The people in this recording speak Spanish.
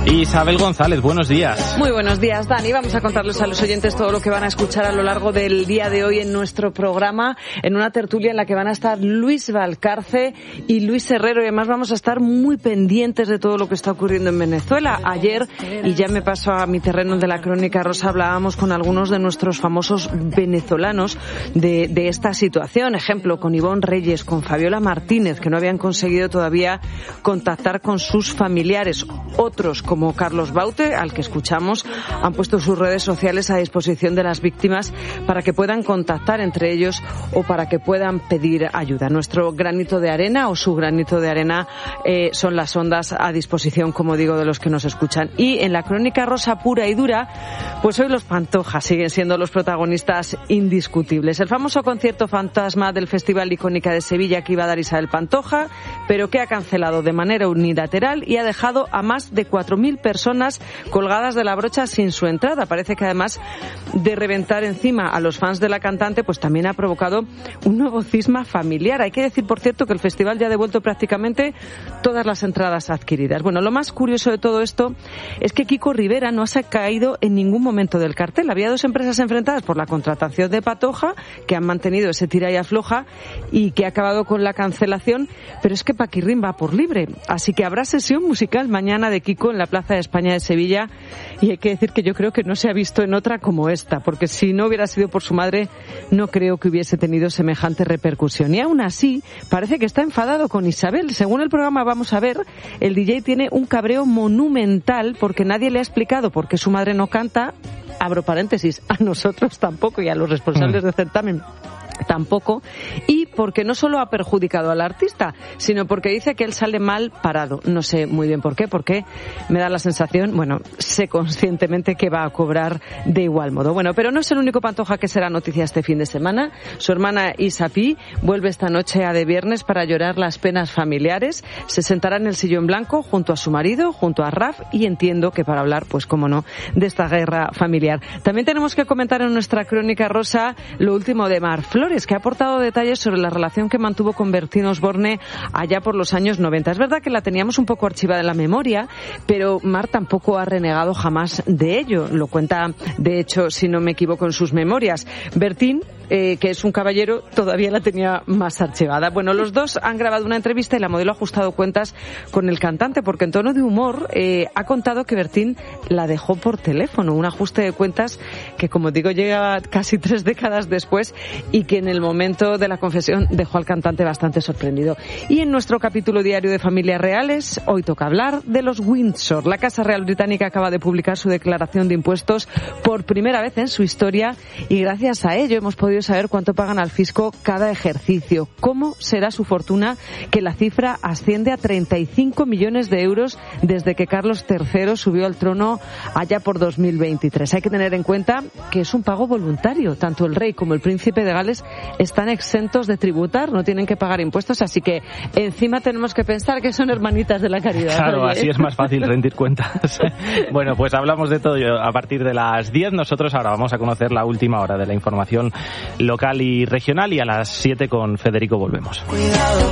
Isabel González, buenos días. Muy buenos días, Dani. Vamos a contarles a los oyentes todo lo que van a escuchar a lo largo del día de hoy en nuestro programa, en una tertulia en la que van a estar Luis Valcarce y Luis Herrero. Y además vamos a estar muy pendientes de todo lo que está ocurriendo en Venezuela. Ayer, y ya me paso a mi terreno de la Crónica Rosa, hablábamos con algunos de nuestros famosos venezolanos de esta situación. Ejemplo, con Ivonne Reyes, con Fabiola Martínez, que no habían conseguido todavía contactar con sus familiares. Otros, como Carlos Baute, al que escuchamos, han puesto sus redes sociales a disposición de las víctimas para que puedan contactar entre ellos o para que puedan pedir ayuda. Nuestro granito de arena o su granito de arena son las ondas a disposición, como digo, de los que nos escuchan. Y en la Crónica Rosa pura y dura, pues hoy los Pantoja siguen siendo los protagonistas indiscutibles. El famoso concierto fantasma del Festival Icónica de Sevilla que iba a dar Isabel Pantoja, pero que ha cancelado de manera unilateral y ha dejado a más de 4.000 personas colgadas de la brocha sin su entrada. Parece que además de reventar encima a los fans de la cantante, pues también ha provocado un nuevo cisma familiar. Hay que decir, por cierto, que el festival ya ha devuelto prácticamente todas las entradas adquiridas. Bueno, lo más curioso de todo esto es que Kiko Rivera no se ha caído en ningún momento del cartel. Había dos empresas enfrentadas por la contratación de Pantoja, que han mantenido ese tira y afloja y que ha acabado con la cancelación, pero es que Paquirrín va por libre. Así que habrá sesión musical mañana de Kiko en la Plaza de España de Sevilla, y hay que decir que yo creo que no se ha visto en otra como esta, porque si no hubiera sido por su madre, no creo que hubiese tenido semejante repercusión. Y aún así, parece que está enfadado con Isabel. Según el programa Vamos a ver, el DJ tiene un cabreo monumental porque nadie le ha explicado por qué su madre no canta, abro paréntesis, a nosotros tampoco y a los responsables del certamen tampoco, y porque no solo ha perjudicado al artista, sino porque dice que él sale mal parado. No sé muy bien por qué, porque me da la sensación, bueno, sé conscientemente que va a cobrar de igual modo. Bueno, pero no es el único Pantoja que será noticia este fin de semana. Su hermana Isapi vuelve esta noche a de viernes para llorar las penas familiares. Se sentará en el sillón blanco junto a su marido, junto a Raf, y entiendo que para hablar, pues cómo no, de esta guerra familiar. También tenemos que comentar en nuestra Crónica Rosa lo último de Mar Flores, que ha aportado detalles sobre la relación que mantuvo con Bertín Osborne allá por los años 90. Es verdad que la teníamos un poco archivada en la memoria, pero Mar tampoco ha renegado jamás de ello. Lo cuenta, de hecho, si no me equivoco, en sus memorias. Bertín, que es un caballero, todavía la tenía más archivada. Bueno, los dos han grabado una entrevista y la modelo ha ajustado cuentas con el cantante, porque en tono de humor ha contado que Bertín la dejó por teléfono. Un ajuste de cuentas que, como digo, llega casi 3 décadas después y que en el momento de la confesión dejó al cantante bastante sorprendido. Y en nuestro capítulo diario de Familias Reales, hoy toca hablar de los Windsor. La Casa Real Británica acaba de publicar su declaración de impuestos por primera vez en su historia y gracias a ello hemos podido saber cuánto pagan al fisco cada ejercicio. ¿Cómo será su fortuna? Que la cifra asciende a 35 millones de euros desde que Carlos III subió al trono allá por 2023. Hay que tener en cuenta que es un pago voluntario. Tanto el rey como el príncipe de Gales están exentos de tributar, no tienen que pagar impuestos, así que encima tenemos que pensar que son hermanitas de la caridad. Claro, así es más fácil rendir cuentas. Bueno, pues hablamos de todo a partir de las 10. Nosotros ahora vamos a conocer la última hora de la información local y regional y a las 7 con Federico volvemos.